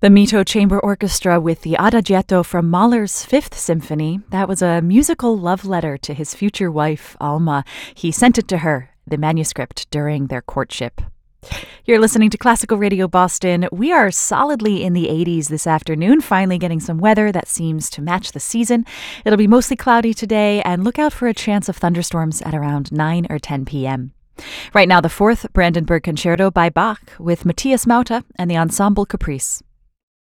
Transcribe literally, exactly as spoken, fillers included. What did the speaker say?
The Mito Chamber Orchestra with the Adagietto from Mahler's Fifth Symphony. That was a musical love letter to his future wife, Alma. He sent it to her, the manuscript, during their courtship. You're listening to Classical Radio Boston. We are solidly in the eighties this afternoon, finally getting some weather that seems to match the season. It'll be mostly cloudy today, and look out for a chance of thunderstorms at around nine or ten p.m. Right now, the fourth Brandenburg Concerto by Bach with Matthias Mauta and the Ensemble Caprice.